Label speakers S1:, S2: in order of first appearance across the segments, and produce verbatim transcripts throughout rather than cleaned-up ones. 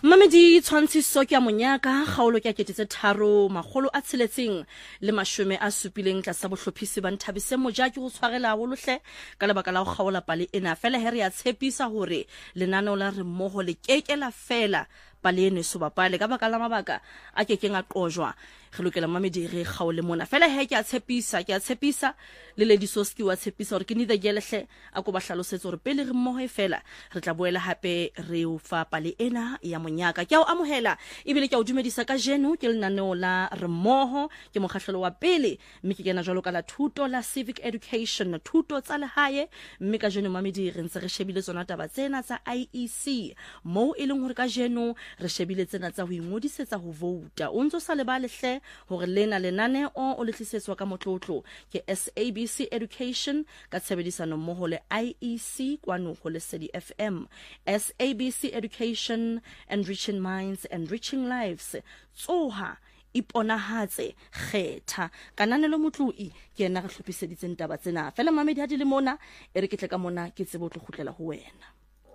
S1: Mamedi tshwantshiso ke a monyaka kgaolo ke a ketetse tharo magolo a tsheletseng le mashome a supileng tlasa bohlophisi ba Nthabise Mojaki go tshwarela bolohle ka lebaka la go kgaola pale ena fela here ya tshepisa hore lenaneo la re mmoho le kekela fela pale ene so bapale ka baka la mabaka a kekeng a qojwa re lokela Mamedi re kgaole mona fela he ke a tshepisa ke a tshepisa le le disoski wa tshepisa hore ke ni the gelehle a go ba hlalosetse hore pele re mmoho e fela re tla boela hape re o fa pale ena ya monyaka ke a o amohela ebile ke a o dumedisa ka jeno ke lenaneo la re mmoho ke mokgahlelo wa pele mme ke kena jwalo ka la thuto la civic education thuto tsa lehae mme ka jeno Mamedi re ntse re shebile tsona taba tsena tsa I E C mo e leng hore ka jeno re shebile tsena tsa ho ingodisetsa ho vouta o ntse sa le ba lehle hore lena lenane o o letlisetswa ka motlotlo ke S A B C Education ka tshebedisano mmoho le I E C kwano go le Lesedi F M S A B C Education, enriching minds, enriching lives. Tsoha iponahatse kgetha kananelo motloi ke ena re hlophiseditseng taba tsena fela Mamedi ha di le mona e re ke tle ka mona ke tsebo tlo khutlela ho wena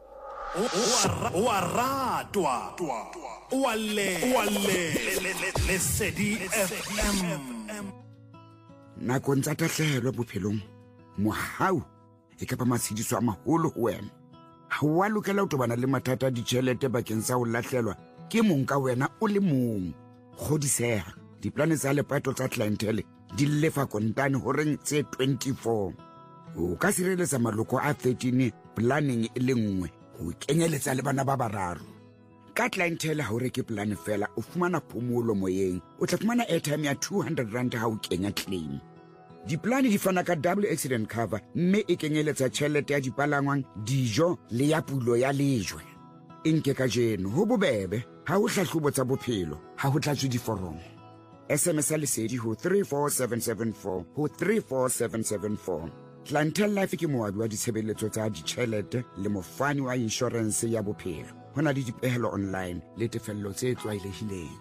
S2: wa ratwa wa le wa le Lesedi F M
S3: nakong tsa tahlehelo bophelong mohau e ka ba matshediso a maholo ho wena ha wa lokela ho tobana le mathata a ditjhelete bakeng sa ho lahlelwa ke mong ka wena o le mong godiseha diplane tsa lepato tsa clientele di lefa kontane horeng tse twenty-four o ka sireletsa maloko a thirteen planning e le nngwe o kenyeletsa le bana ba bararo ka clientele ha o reke plan fela o fumana phomolo moyeng o tla fumana airtime ya two hundred rand ha o kenya claim diplane di fana ka double accident cover mme e kenyeletsa tjhelete ya dipalangwang dijo le ya pulo ya lejwe inke ka jeno ho bobebe ha o hlahlobo tsa bophelo ha ho tlatswe diforomo S M S Lesedi ho three four seven seven four ho three four seven seven four Clientele Life ke moabi wa ditshebeletso tsa ditjhelete le mofani wa insurance ya bophelo hona le dipehelo online le tefello tse tlwaelehileng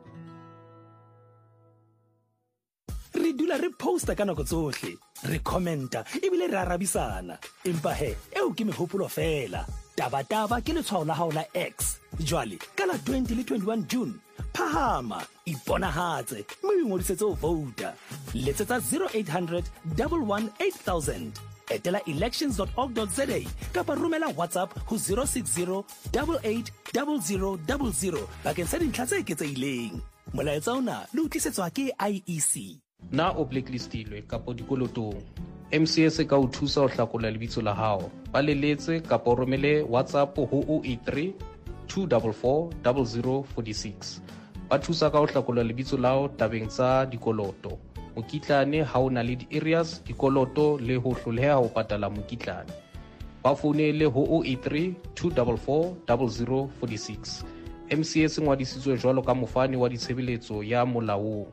S4: re dula re posta ka nako tsohle re commenta ebile re arabisana empa he eo ke mehopolo fela taba taba ke letshwao la hao la X jwale ka la twenty le twenty-one June phahama iponahatse mme o ngodisetse ho vouta letsetsa zero eight hundred one one eight thousand etela elections dot org dot za kapa romela WhatsApp ho zero six zero eight eight zero zero zero zero bakeng sa dintlha tse eketsehileng molaetsa ona le utlisetswa ke I E C
S5: na o blacklistilwe kapo dikolotong M C S ka o thusa ho hlakola lebitso la hao ba leletse kapo romele WhatsApp ho zero eight three two four four zero zero four six ba thusa ka ho hlakola lebitso lao tabeng tsa dikoloto mokitlane ha o na le di-areas dikoloto le ho hloleha ho patala mokitlane ba founele ho zero eight three two four four zero zero four six M C S ngwadisitswe jwalo ka mofani wa ditshebeletso ya molaong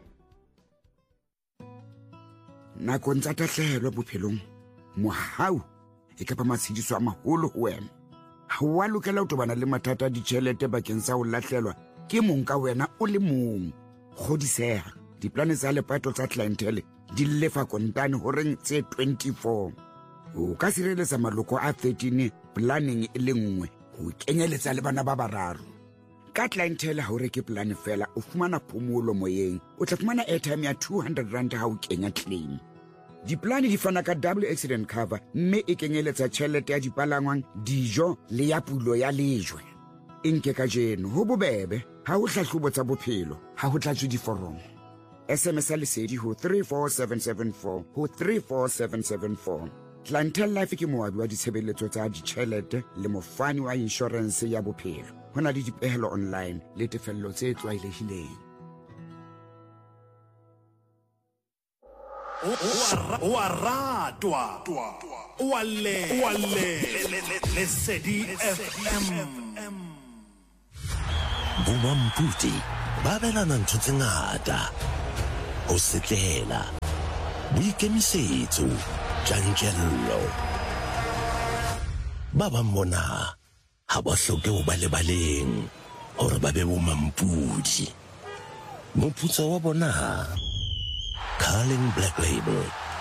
S3: nakong tsa tahlehelo bophelong mohau e ka ba matshediso a maholo ho wena ha wa lokela ho tobana le mathata a ditjhelete bakeng sa ho lahlelwa ke mong ka wena o le mong godiseha diplane tsa lepato tsa clientele di lefa kontane horeng tse twenty-four o ka sireletsa maloko a thirteen planning e le nngwe o kenyeletsa le bana ba bararo ka clientele ha o reke plan fela o fumana phomolo moyeng o tla fumana airtime ya two hundred rand ha o kenya claim diplane di fana ka double accident cover mme e kenyeletsa tjhelete ya dipalangwang dijo le ya pulo ya lejwe inke ka jeno ho bobebe ha o hlahlobo tsa bophelo ha ho tlatswe diforomo S M S Lesedi ho three four seven seven four ho three four seven seven four Clientele Life ke moabi wa ditshebeletso tsa ditjhelete le mofani wa insurance ya bophelo hona le dipehelo online le tefello tse tlwaelehileng
S2: wa ratwa wa le wa le Lesedi F M
S6: Bumamputi babelana ntho tse ngata o setlela boikemisetso tjantjello ba ba mona ha ba hloke ho ba lebaleng hore ba be bomampudi moputso wa bona Carling Black Label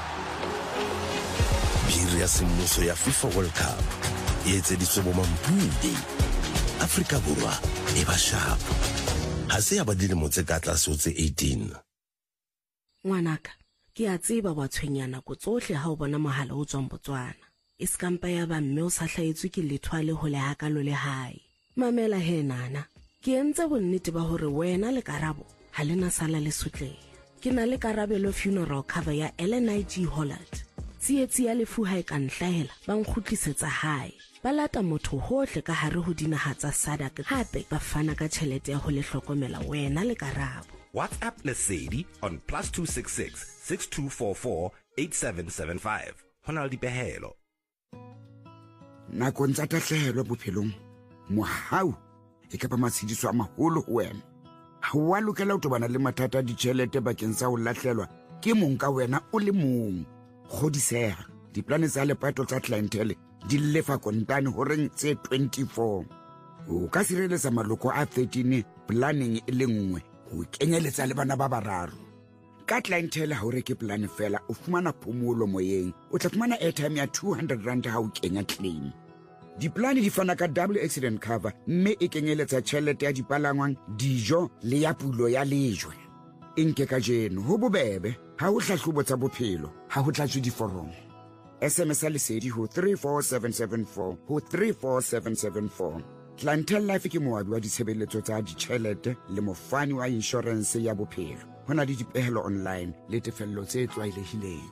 S6: biri ya semmuso ya FIFA World Cup e etseditswe bomampudi Afrika Borwa e ba shapo ha se ya ba dilemo tse ka tlase ho tse eighteen.
S7: Ngwanaka, ke a tseba wa tshwenyana ko tsohle ha o bona mohala o tswang Botswana. E skampa ya ba mme o sa hlaetswe ke lethwale ho le hakalo le hae. Mamela he nana, ke entse bonnete ba hore wena le Karabo ha lena sala le sotleha. Ke na le Karabelo funeral cover ya Ellen I G Holland. Tsietsi ya lefu ha e ka nhlahela ba nkgutlisetsa hae. Ba lata motho hohle ka hare ho dinaha tsa Sadak hape ba fana ka tjhelete ya ho le hlokomela wena le Karabo.
S8: WhatsApp Lesedi on plus two six six, six two four four, eight seven seven five. Hona le dipehelo.
S3: Nakong tsa tahlehelo bophelong, mohau e ka ba masediso a maholo ho wena. Ha wa lokela ho tobana le mathata a ditjhelete bakeng sa ho lahlelwa ke mong ka wena o le mong. Kgodiseha, diplane tsa lepato tsa clientele di lefa kontane horeng tse twenty-four. O ka sireletsa maloko a thirteen planning e le nngwe ho kenyeletsa le bana ba bararo. Ka clientele ha o reke plan fela o fumana phomolo moyeng, o tla fumana airtime ya two hundred rand ha o kenya claim. Diplane di fana ka double accident cover mme e kenyeletsa tjhelete ya dipalangwang, dijo le ya pulo ya lejwe. Inke ka jeno ho bobebe ha o hlahlobo tsa bophelo ha ho tlatswe diforomo. S M S Lesedi ho three four seven seven four ho three four seven seven four. Clientele Life ke moabi wa ditshebeletso tsa ditjhelete le mofani wa insurance ya bophelo. Hona le dipehelo online le tefello tse tlwaelehileng.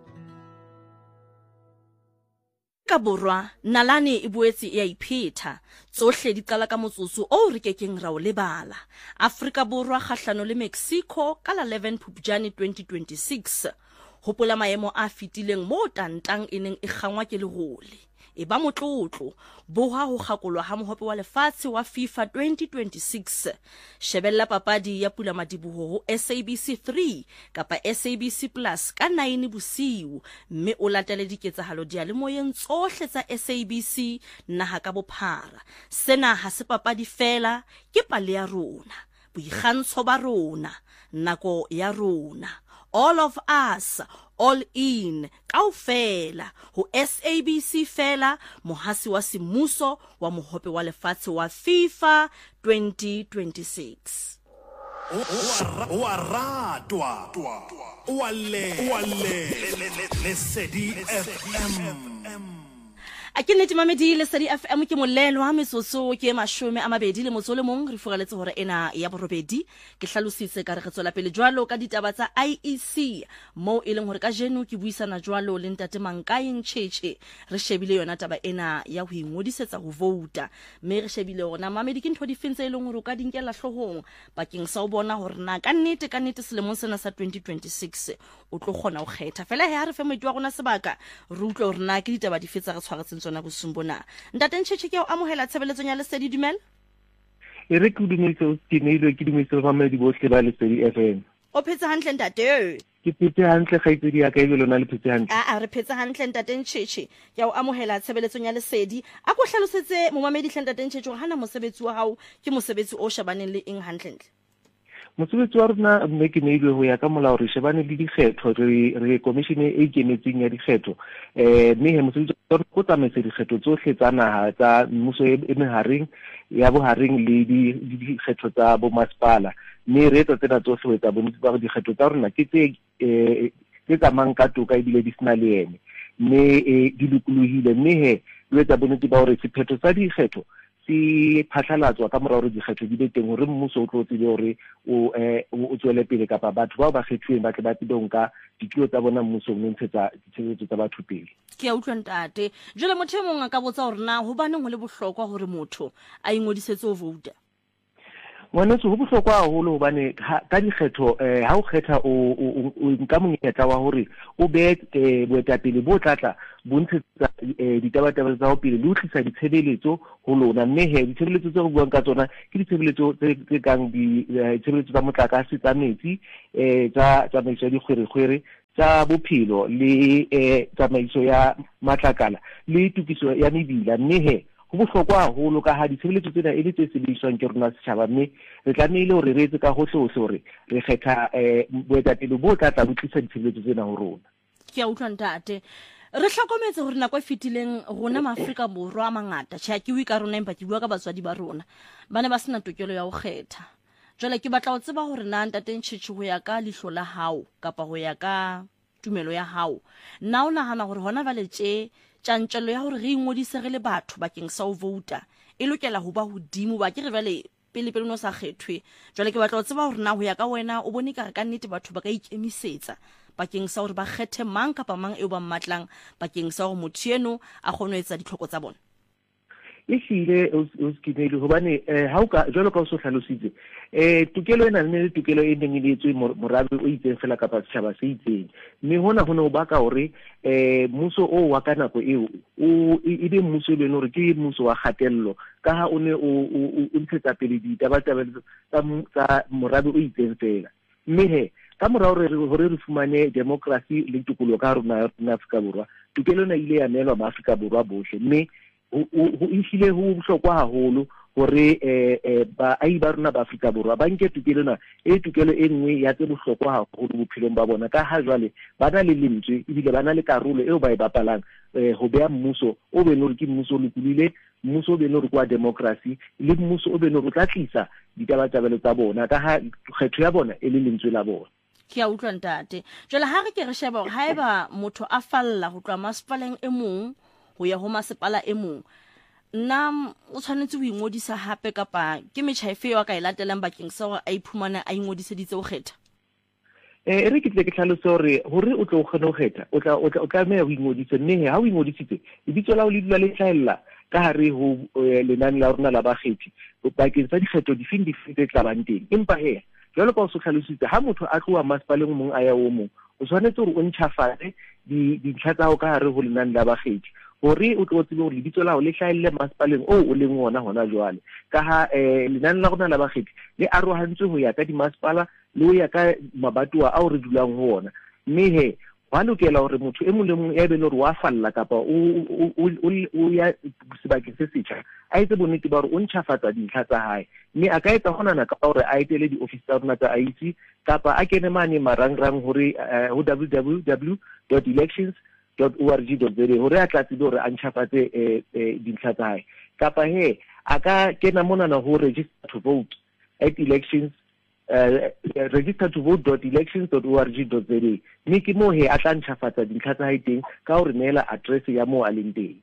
S1: Ka Borwa nalane e boetse e a ipheta tsohle di qala ka motsotso o re kekeng ra o lebala. Afrika Borwa kgahlano le Mexico ka la eleven Phupjane twenty twenty-six. Hopola maemo a fitileng mo tantang e neng e kgangwa ke lerole. E ba motlotlo boha ho kgakolwa ha mohope wa lefatshe wa FIFA twenty twenty-six. Shebella papadi ya Pula Madiboho ho S A B C three kapa S A B C Plus ka nine bosiu mme o latele diketsahalo dia le moyeng tsohle tsa S A B C naha ka bophara. Sena ha se papadi fela, ke pale ya rona, boikgantsho ba rona, nako ya rona. All of us, all in, kaofela, ho S A B C fela, mohasi wa simuso wa mohope wa lefatshe wa FIFA twenty twenty-six.
S2: Wa ratwa, wa le, wa le, Lesedi F M.
S1: A ke nete mamedi Lesedi F M ke molelo wa mesoso ke mashome a mabedi le motso le mong re fugaletse hore ena ya borobedi ke hlalositse ka re ge tsola pele jwalo ka ditaba tsa I E C mo e leng hore ka jeno ke buisana jwalo le ntate Mankayi Ntjhetjhe re shebile yona taba ena ya ho ingodisetsa ho vouta mme re shebile hore mamedi ke ntho di fentse e leng hore ka dinkela hlohong bakeng sa o bona hore na ka nnete ka nnete selemong sena sa twenty twenty-six o tlo kgona ho kgetha fela he ha re fe moetwa rona sebaka re utlwe hore na ke ditaba di fetsa re tshwaretseng tsona go sumbona. Ntate Ntjhetjhe ke o amohela tshebeletsong ya Lesedi dumela.
S9: E re ke dumetse ke neile ke dumetse ba me di bohle ba Lesedi F M.
S1: O phetse hantle ntate?
S9: Ke phetse hantle kgaitsedi ya ka e lona le phetse hantle.
S1: A a re phetse hantle ntate Ntjhetjhe ke o amohela tshebeletsong ya Lesedi. A ko hlalosetse momamedi hle ntate Ntjhetjhe hore hana mosebetsi wa hao ke mosebetsi o shabaneng le eng hantle ntle.
S9: Mosebetsi wa rona mme ke neilwe ho ya ka molao re shebane le dikgetho re re commission e ikemetseng ya dikgetho eh mme he mosebetsi wa go tsamaisa dikgetho tsohle tsa naha tsa mmuso e mehareng ya bohareng le dikgetho tsa bo masepala mme re etsa tsena tsohle ho etsa bonnete ba dikgetho tsa rona ke tse eh tse tsamayang ka toka ebile di sena le ene mme di lokolohile mme he re etsa bonnete ba hore sephetho sa dikgetho si phatlalatswa ka morao re dikgetho di be teng hore mmuso o tlo tsebe hore o o tswele pele kapa batho ba ba kgethuweng ba tle ba tsebe nka ditulo tsa bona mmuso o ntshetsa ditshebeletso tsa batho pele.
S1: Ke a utlwa ntate jole motho e mong a ka botsa hore na ho baneng ho le bohlokwa hore motho a ingodisetse ho vouta.
S9: Ngwanetso ho bohlokwa haholo hobane ka dikgetho eh ha o kgetha o nka monyetla wa hore o be boetapele bo tlatla bo ntshetsa ditabataba tsa ho pele le ho tlisa ditshebeletso ho lona mme he ditshebeletso tse go buang ka tsona ke ditshebeletso tse kang ditshebeletso tsa motlakase tsa metsi eh tsa tsamaiso ya dikgwerekgwere tsa bophelo le eh tsamaiso ya matlakala le tukiso ya mebila mme he ho bohlokwa haholo ka ha ditshebeletso tsena e le tse sebediswang ke rona setjhaba mme re tlamehile hore re etse ka hohle hohle hore re kgetha eh boetapele bo tlatla bo tlisa ditshebeletso tsena ho rona.
S1: Ke a utlwa ntate re hlokometse gore nako e fetileng rona maAfrika Borwa a mangata tjha ke wi ka rona empa ke bua ka batswadi ba rona ba ne ba sena tokelo ya go kgetha. Jwale ke batla go tseba gore na ntate Ntšhetšhe go ya ka lihlo la hao kapa go ya ka tumelo ya hao na o nagana gore hona ba letse tjantjelo ya gore re ingodise re le batho bakeng sa o vouta e lokela ho ba hodimo ba ke re bale pele pele no sa kgethwe. Jwale ke batla go tseba gore na ho ya ka wena o bone ka re ka nnete batho ba ka ikemisetsa bakeng sa gore ba kgethe mang kapa mang eo ba mmatlang bakeng sa gore motho eno a kgone ho etsa ditlhoko tsa bona.
S9: E hlile o skimele hobane ha o ka jwalo ka o so hlalositse eh tokelo ena le tokelo e neng e etswe morabe o itseng fela kapa setjhaba se itseng mme hona hona o baka hore eh mmuso o wa ka nako eo o e be mmuso le no re ke mmuso wa kgatello ka ha o ne o o ntshetsa pele ditaba tsa morabe o itseng fela mme he ka morao re hore re fumane democracy le tokolo ka rona na Afrika Borwa tokelo na ile ya nelwa ba Afrika Borwa bohle mme ho ishile ho bohlokwa haholo hore eh ba ai ba rona ba Afrika Borwa ba nke tokelo na e tokelo e nngwe ya tse bohlokwa haholo bophelong ba bona ka ha jwale ba na le lentswe ebile ba na le karolo eo ba e bapalang ho bea mmuso o be no re ke mmuso o lokulile mmuso o be no re kwa democracy le mmuso o be no re tla tlisa ditabatabelo tsa bona ka ha kgetho ya bona e le lentswe la bona.
S1: Ke a utlwa ntate jwale ha re ke re sheba gore haeba motho a falla go tloa masepaleng e mong go ya ho masepala e mong nna o tshwanetse ho ingodisa hape kapa ke metjhaefe wa ka e latelang bakeng sa gore a iphumana a ingodiseditse go kgetha.
S9: eh re ke tle ke tlhalose hore hore o tlo kgona go kgetha o tla o tla me ho ingodisa mme ha o ingodisitse lebitso la o le dula le tlhaella ka hare ho lenane la rona la bakgethi bakeng sa dikgetho di findi tse tlabang teng empa he jwalo ka o so tlhalositse ha motho a tloa masepaleng mong a ya o mong o tshwanetse hore o ntšhafatse di dintlha tsa go ka hare ho lenane la bakgethi hore o tlo tsebe hore lebitso la o le hlaelle masepaleng o o leng ona hona jwale ka ha eh lenane la rona la bakgethi le arohantswe ho ya ka dimasepala le ho ya ka mabatoa a o re dulang ho ona mme he wa lokela hore motho e mong le mong ya be le hore wa falla kapa o o ya sebakeng se setjha a etse bonnete ba hore o ntšhafatsa dintlha tsa hae mme a ka etsa hona ka hore a etele di-office tsa rona tsa I E C kapa a kene mane marangrang hore ho w w w dot elections dot org dot za hore a tla tsebe hore a ntšhafatse dintlha tsa hae kapa he a ka kena monana ho register to vote at elections Uh, register to vote dot elections dot org dot za mme ke mo he a tla ntšhafatsa dintlha tsa hae teng ka hore neela address ya mo a leng teng.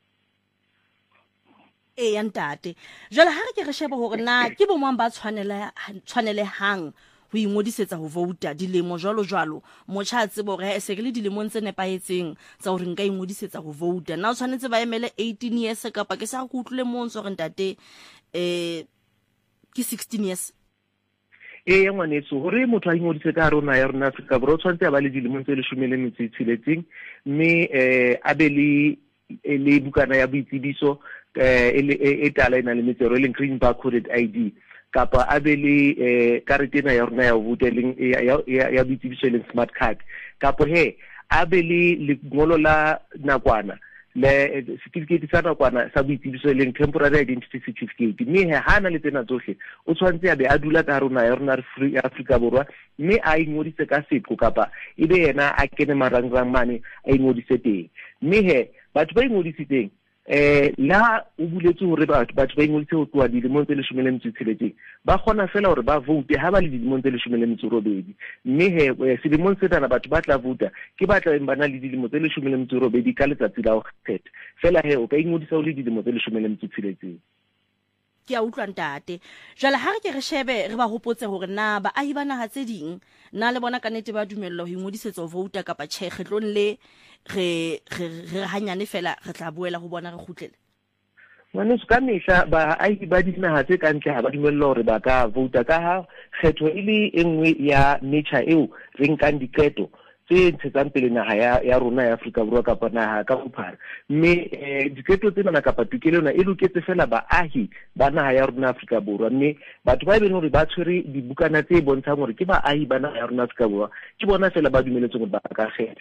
S1: E ya ntate jwale ha re ke re sheba hore na ke bo mang ba tshwanela tshwanelehang ho ingodisetsa ho vouta dilemo jwalo jwalo motjha a tsebo re se ke le dilemong tse nepaetseng tsa hore nka ingodisetsa ho vouta na o tshwanetse ba emele eighteen years kapa ke sa go utlwile mo ntso re ntate eh ke sixteen years.
S9: e ya ngwanetso hore motho a ingodise ka rona ya rona Afrika Borwa o tshwanetse a ba le dilemo tse leshome le metso e tsheletseng mme eh a be le le bukana ya boitsebiso eh e tala ena le metsero le green barcoded I D kapa a be le eh karete ena ya rona ya voteleng ya boitsebiso le smart card kapa he a be le lengolo la nakwana le certificate sa nakwana sa boitsebiso le temporary identity certificate mme he hana le tsena tsohle o tshwantse a be a dula ka rona ya rona free Africa Borwa mme a ingodise ka setlo kapa ebe yena a kene marangrang mane a ingodise teng mme he batho ba ingodisitseng eh la o buletse hore batho batho ba ingodise ho tloa dilemong tse leshome le metso e tsheletseng ba kgona fela hore ba vote ha ba le dilemong tse leshome le metso e robedi mme he selemong setana batho ba tla vouta ke ba tla ba na le dilemo tse leshome le metso e robedi ka letsatsi la ho kgetha fela he o ka ingodisa o le dilemo tse leshome le metso e tsheletseng.
S1: Ke a utlwa ntate jwale ha re ke re shebe re ba hopotse hore na ba ahi bana ha tse ding na le bona ka nete ba dumella ho ingodisetsa ho vouta kapa tjhe kgetlong le re re hanyane fela re tla boela ho bona re khutlele
S9: ngwaneso ka mehla ba ahi ba dinaha tse ka ntle ha ba dumella hore ba ka vouta ka ha kgetho e le e nngwe ya nature eo re nkang diqeto tse ntshetsang pele naha ya ya rona ya Afrika Borwa kapa naha ka bophara mme diketo tsena kapa tokelo na e loketse fela baahi ba naha ya rona Afrika Borwa mme batho ba e leng hore ba tshwere dibukana tse bontshang hore ke baahi ba naha ya rona Afrika Borwa ke bona fela ba dumeletseng hore ba ka kgetha.